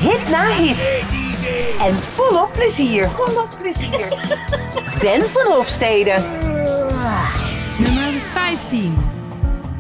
hit na hit. En volop plezier. Ben van Hofstede. Nummer 15.